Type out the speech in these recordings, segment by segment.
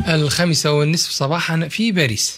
5:30 صباحا في باريس.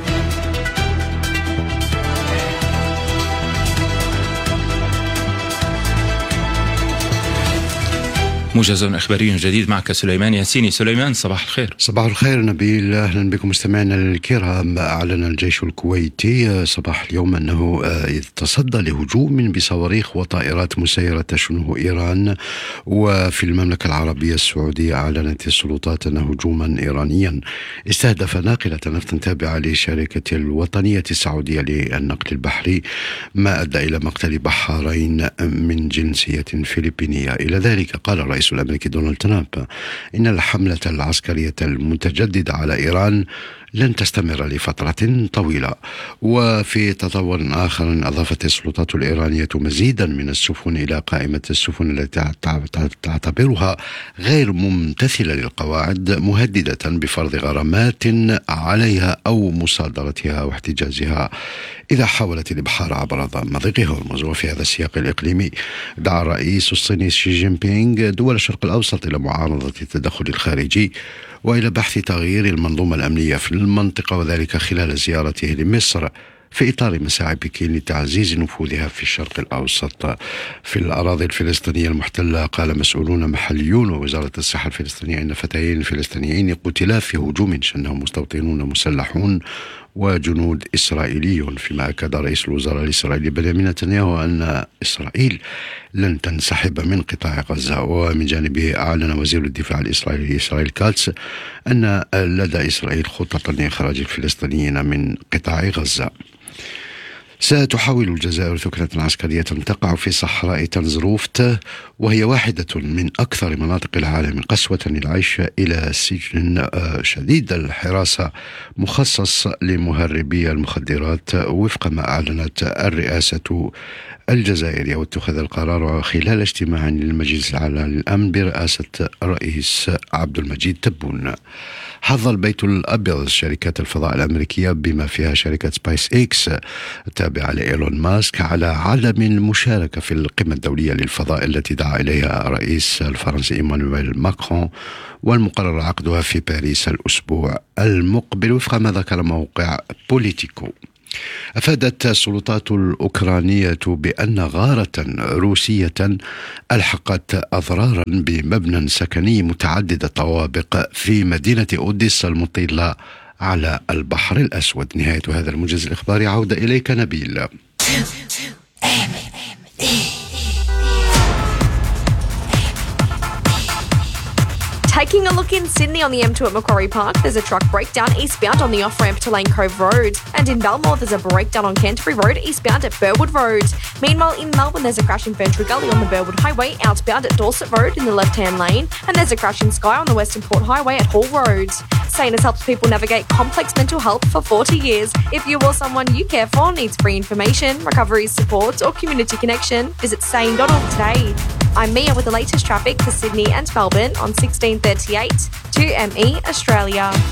موجز إخباري جديد معك سليمان ياسيني. سليمان، صباح الخير. صباح الخير نبيل، أهلا بكم مستمعينا الكرام. أعلن الجيش الكويتي صباح اليوم أنه تصدى لهجوم بصواريخ وطائرات مسيرة تشنه إيران. وفي المملكة العربية السعودية أعلنت السلطات أن هجوما إيرانيا استهدف ناقلة نفط تابعة لشركة الوطنية السعودية للنقل البحري، ما أدى إلى مقتل بحارين من جنسية فلبينية. إلى ذلك قال الرئيس الأمريكي دونالد ترامب إن الحملة العسكرية المتجددة على إيران لن تستمر لفترة طويلة. وفي تطور آخر أضافت السلطات الإيرانية مزيدا من السفن إلى قائمة السفن التي تعتبرها غير ممتثلة للقواعد، مهددة بفرض غرامات عليها أو مصادرتها أو احتجازها إذا حاولت الإبحار عبر مضيق هرمز. وفي هذا السياق الإقليمي دعا الرئيس الصيني شي جين بينغ دول الشرق الأوسط إلى معارضة التدخل الخارجي وإلى بحث تغيير المنظومة الأمنية في المنطقة، وذلك خلال زيارته لمصر في إطار مساعي بكين لتعزيز نفوذها في الشرق الأوسط. في الأراضي الفلسطينية المحتلة قال مسؤولون محليون ووزارة الصحة الفلسطينية إن فتيين فلسطينيين قتلا في هجوم شنه مستوطنون مسلحون وجنود إسرائيليون، فيما أكد رئيس الوزراء الإسرائيلي بنيامين نتنياهو أن إسرائيل لن تنسحب من قطاع غزة. ومن جانبه أعلن وزير الدفاع الإسرائيلي إسرائيل كاتس أن لدى إسرائيل خطة لإخراج الفلسطينيين من قطاع غزة. ستحاول الجزائر ثكنة عسكرية تقع في صحراء تنزروفت، وهي واحدة من أكثر مناطق العالم قسوة للعيش، إلى سجن شديد الحراسة مخصص لمهربي المخدرات، وفق ما أعلنت الرئاسة الجزائرية. واتخذ القرار خلال اجتماع للمجلس الأعلى للأمن برئاسة الرئيس عبد المجيد تبون. حظ البيت الأبيض شركات الفضاء الأمريكية بما فيها شركة سبايس إكس التابعة لإيلون ماسك على عدم المشاركة في القمة الدولية للفضاء التي دعا إليها الرئيس الفرنسي إيمانويل ماكرون، والمقرر عقدها في باريس الأسبوع المقبل، وفق ما ذكر موقع بوليتيكو. أفادت السلطات الأوكرانية بأن غارة روسية ألحقت أضرارا بمبنى سكني متعدد الطوابق في مدينة أوديسا المطلة على البحر الأسود. نهاية هذا الموجز الإخباري، عودة إليك نبيل. Taking a look in Sydney on the M2 at Macquarie Park, there's a truck breakdown eastbound on the off-ramp to Lane Cove Road. And in Belmore, there's a breakdown on Canterbury Road eastbound at Burwood Road. Meanwhile, in Melbourne, there's a crash in Ferntree Gully on the Burwood Highway outbound at Dorset Road in the left-hand lane. And there's a crash in Skye on the Western Port Highway at Hall Road. SANE has helped people navigate complex mental health for 40 years. If you or someone you care for needs free information, recovery support or community connection, visit sane.org today. I'm Mia with the latest traffic for Sydney and Melbourne on 1638 2ME Australia.